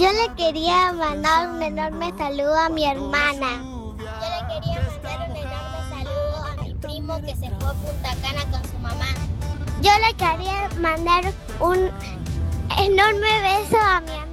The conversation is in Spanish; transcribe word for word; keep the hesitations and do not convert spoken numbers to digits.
Yo le quería mandar un enorme saludo a mi hermana. Yo le quería mandar un enorme saludo a mi primo que se fue a Punta Cana con su mamá. Yo le quería mandar un enorme beso a mi amiga.